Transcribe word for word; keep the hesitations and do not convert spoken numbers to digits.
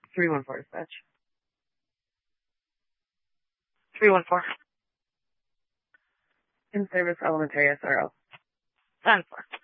three one four dispatch. three one four. In service elementary S R O. ten four.